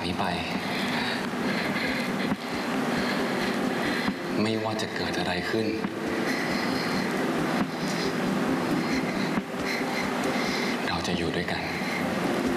นี้ไปไม่ว่าจะเกิดอะไรขึ้นเราจะอยู่ด้วยกัน